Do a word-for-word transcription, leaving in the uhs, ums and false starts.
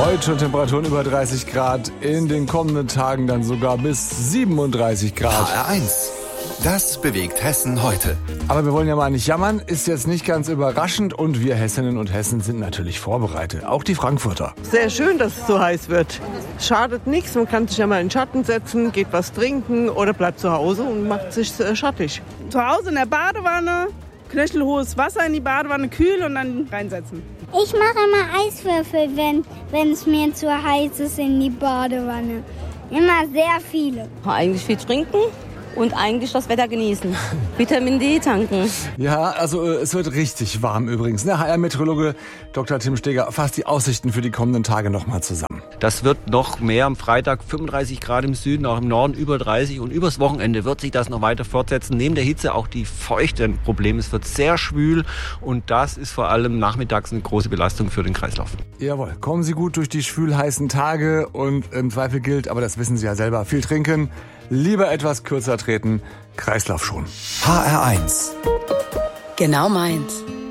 Heute schon Temperaturen über dreißig Grad, in den kommenden Tagen dann sogar bis siebenunddreißig Grad. H R eins. Das bewegt Hessen heute. Aber wir wollen ja mal nicht jammern, ist jetzt nicht ganz überraschend und wir Hessinnen und Hessen sind natürlich vorbereitet, auch die Frankfurter. Sehr schön, dass es so heiß wird. Schadet nichts, man kann sich ja mal in den Schatten setzen, geht was trinken oder bleibt zu Hause und macht sich schattig. Zu Hause in der Badewanne, knöchelhohes Wasser in die Badewanne, kühl und dann reinsetzen. Ich mache immer Eiswürfel, wenn wenn es mir zu heiß ist in die Badewanne. Immer sehr viele. Eigentlich viel trinken und eigentlich das Wetter genießen. Vitamin D tanken. Ja, also äh, es wird richtig warm übrigens. Der H R-Meteorologe Doktor Tim Steger fasst die Aussichten für die kommenden Tage nochmal zusammen. Das wird noch mehr am Freitag, fünfunddreißig Grad im Süden, auch im Norden über dreißig. Und übers Wochenende wird sich das noch weiter fortsetzen. Neben der Hitze auch die Feuchte ein Problem. Es wird sehr schwül und das ist vor allem nachmittags eine große Belastung für den Kreislauf. Jawohl, kommen Sie gut durch die schwül-heißen Tage und im Zweifel gilt, aber das wissen Sie ja selber, viel trinken, lieber etwas kürzer treten, Kreislauf schon. H R eins. Genau meins.